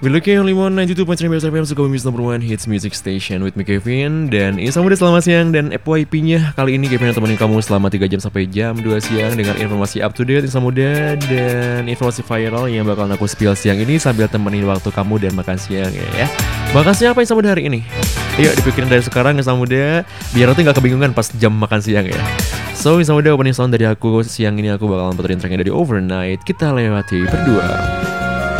We're looking only one 92.3 FM Sukabumi number one hits music station with me Kevin. Dan Insta Muda selamat siang. Dan FYP-nya kali ini Kevin yang temenin kamu selama 3 jam sampai jam 2 siang dengan informasi up to date Insta Muda dan informasi viral yang bakal aku spill siang ini sambil temenin waktu kamu dan makan siang ya. Makan siang apa Insta Muda hari ini? Yuk dipikirin dari sekarang Insta Muda biar nanti gak kebingungan pas jam makan siang ya. So Insta Muda opening sound dari aku siang ini aku bakal puterin track yang dari Overnight. Kita lewati berdua.